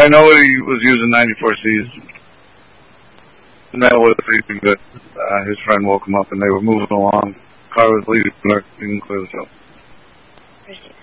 I know he was using 94Cs. That was sleeping good. His friend woke him up and they were moving along. Car was leaving, didn't clear the show.